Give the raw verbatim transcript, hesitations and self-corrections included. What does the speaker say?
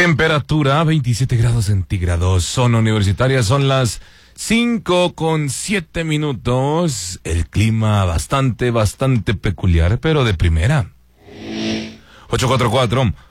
Temperatura veintisiete grados centígrados. Zona universitaria son las cinco con siete minutos. El clima bastante, bastante peculiar, pero de primera. ocho cuatro cuatro,